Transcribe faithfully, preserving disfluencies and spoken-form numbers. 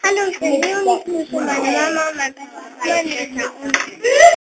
Hallo, ich bin Leonie, ich grüße meine Mama, mein Papa, meine Mutter und